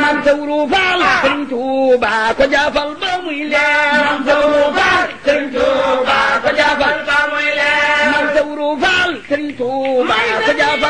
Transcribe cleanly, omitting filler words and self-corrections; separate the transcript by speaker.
Speaker 1: Maam Sawru Faal Sëriñ Tuuba ko jaafal ba muy leer Maam Sawru Faal Sëriñ Tuuba ko jaafal ba muy leer Maam Sawru Faal Sëriñ Tuuba ko jaafal